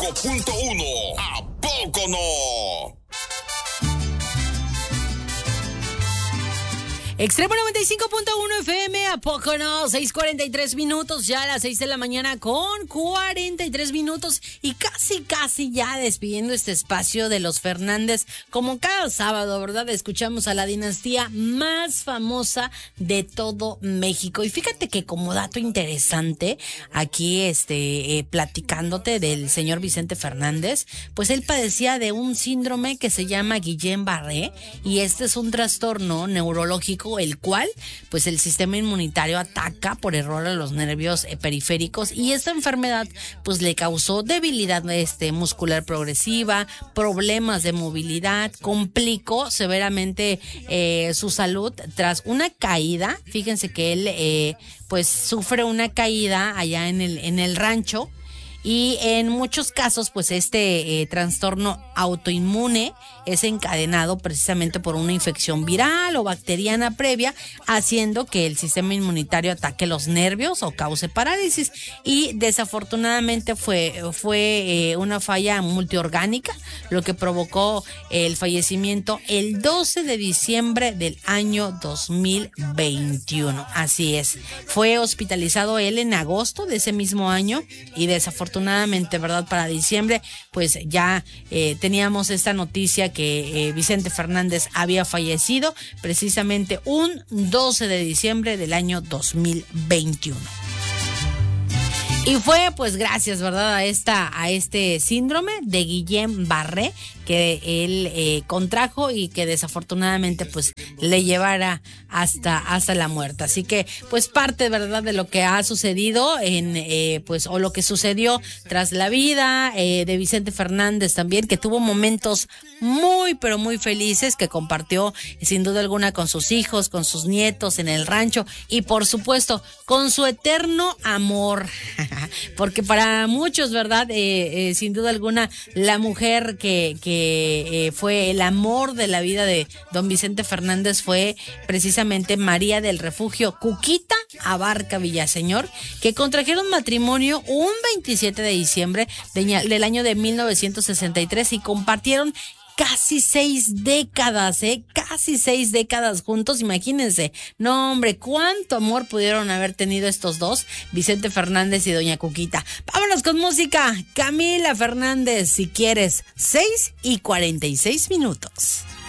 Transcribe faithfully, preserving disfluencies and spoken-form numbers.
punto uno. ¿A poco no? Extremo noventa y cinco punto uno F M, ¿a poco no? seis cuarenta y tres minutos, ya a las seis de la mañana con cuarenta y tres minutos y casi, casi ya despidiendo este espacio de los Fernández. Como cada sábado, ¿verdad? Escuchamos a la dinastía más famosa de todo México. Y fíjate que como dato interesante, aquí este eh, platicándote del señor Vicente Fernández, pues él padecía de un síndrome que se llama Guillain-Barré y este es un trastorno neurológico el cual pues el sistema inmunitario ataca por error a los nervios eh, periféricos y esta enfermedad pues le causó debilidad este, muscular progresiva, problemas de movilidad, complicó severamente eh, su salud tras una caída. Fíjense que él eh, pues sufre una caída allá en el, en el rancho. Y en muchos casos, pues este eh, trastorno autoinmune es encadenado precisamente por una infección viral o bacteriana previa, haciendo que el sistema inmunitario ataque los nervios o cause parálisis. Y desafortunadamente fue, fue eh, una falla multiorgánica, lo que provocó el fallecimiento el doce de diciembre del año dos mil veintiuno. Así es, fue hospitalizado él en agosto de ese mismo año y desafortunadamente Afortunadamente, ¿verdad? Para diciembre, pues ya eh, teníamos esta noticia que eh, Vicente Fernández había fallecido precisamente un doce de diciembre del año dos mil veintiuno. Y fue pues gracias, ¿verdad? A esta, a este síndrome de Guillain-Barré que él eh, contrajo y que desafortunadamente pues le llevara hasta, hasta la muerte. Así que pues parte, ¿verdad? De lo que ha sucedido en eh, pues o lo que sucedió tras la vida eh, de Vicente Fernández también, que tuvo momentos muy pero muy felices que compartió sin duda alguna con sus hijos, con sus nietos en el rancho y por supuesto con su eterno amor. Porque para muchos, ¿verdad? Eh, eh, sin duda alguna, la mujer que, que eh, fue el amor de la vida de don Vicente Fernández fue precisamente María del Refugio Cuquita Abarca Villaseñor, que contrajeron matrimonio un veintisiete de diciembre de, del año de mil novecientos sesenta y tres y compartieron casi seis décadas, ¿eh? Casi seis décadas juntos, imagínense. No, hombre, cuánto amor pudieron haber tenido estos dos, Vicente Fernández y doña Cuquita. Vámonos con música. Camila Fernández, si quieres, seis y cuarenta y seis minutos.